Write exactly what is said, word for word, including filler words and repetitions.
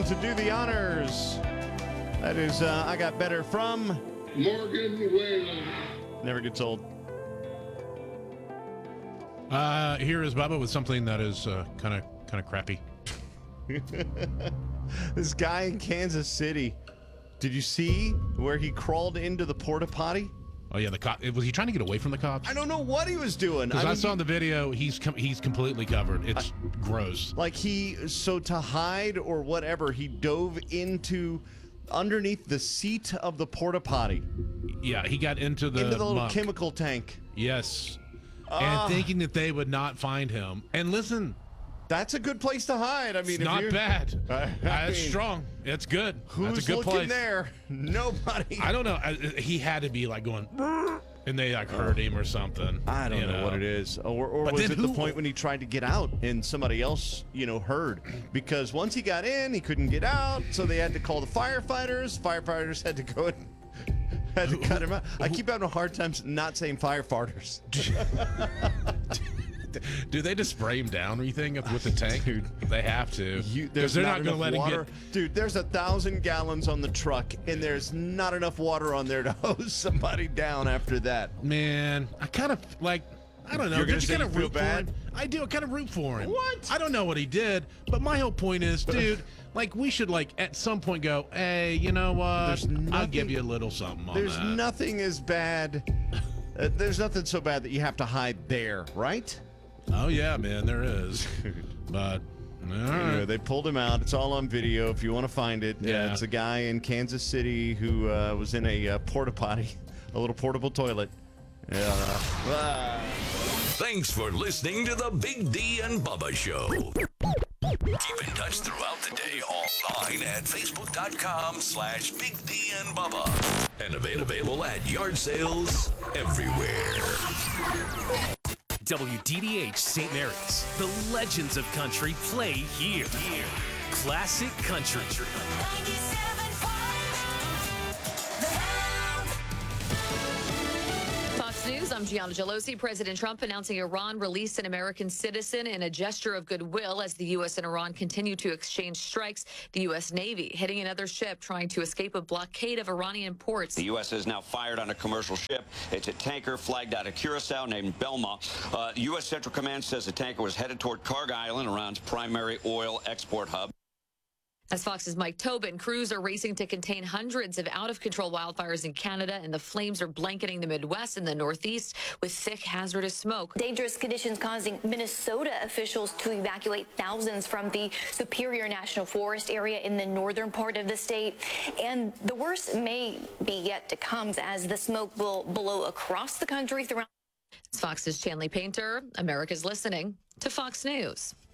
to do the honors. That is, uh, I Got Better from Morgan Wallen. Never gets old. Uh, here is Bubba with something that is kind of kind of crappy. This guy in Kansas City, did you see where he crawled into the porta potty? Oh yeah, the cop. Was he trying to get away from the cops? I don't know what he was doing. Because I, I mean, saw he, in the video, he's com- he's completely covered. It's I, gross. Like he, so to hide or whatever, he dove into underneath the seat of the porta potty. Yeah, he got into the into the little muck. chemical tank. Yes, uh, and thinking that they would not find him. And listen, that's a good place to hide. I mean, it's if not you're, bad. I, I That's mean, strong. It's good. Who's That's a good looking place. there? Nobody. I don't know. I, he had to be like going, and they like heard him or something. I don't you know, know what it is. Or, or But was then it who- the point when he tried to get out and somebody else, you know, heard? Because once he got in, he couldn't get out, so they had to call the firefighters. Firefighters had to go and had to cut him out. I keep having a hard time not saying firefighters. Do they just spray him down, you think, with the tank? Dude, they have to. You, Because there's they're not, not, going to let water. him get... Dude, there's a thousand gallons on the truck, and there's not enough water on there to hose somebody down after that. Man, I kind of, like, I don't know. You're gonna Don't you say kind you of feel root for bad? him? I do. I kind of root for him. What? I don't know what he did, but my whole point is, dude, like, we should, like, at some point go, hey, you know what? There's nothing- I'll give you a little something on There's that. nothing as bad. Uh, there's nothing so bad that you have to hide there, right? Oh, yeah, man, there is. But, all right. Anyway, they pulled him out. It's all on video if you want to find it. Yeah. Uh, it's a guy in Kansas City who uh, was in a uh, porta potty, a little portable toilet. Yeah. Ah. Thanks for listening to the Big D and Bubba Show. Keep in touch throughout the day online at facebook.com slash Big D and Bubba. And available at yard sales everywhere. W D D H Saint Mary's. The legends of country play here. Here. Classic country. Fox News, I'm Gianna Gelosi. President Trump announcing Iran released an American citizen in a gesture of goodwill as the U S and Iran continue to exchange strikes. The U S Navy hitting another ship trying to escape a blockade of Iranian ports. The U S has now fired on a commercial ship. It's a tanker flagged out of Curacao named Belma. Uh, U S Central Command says the tanker was headed toward Kharg Island, Iran's primary oil export hub. As Fox's Mike Tobin, crews are racing to contain hundreds of out-of-control wildfires in Canada, and the flames are blanketing the Midwest and the Northeast with thick, hazardous smoke. Dangerous conditions causing Minnesota officials to evacuate thousands from the Superior National Forest area in the northern part of the state. And the worst may be yet to come as the smoke will blow across the country throughout. It's Fox's Chanley Painter. America's listening to Fox News.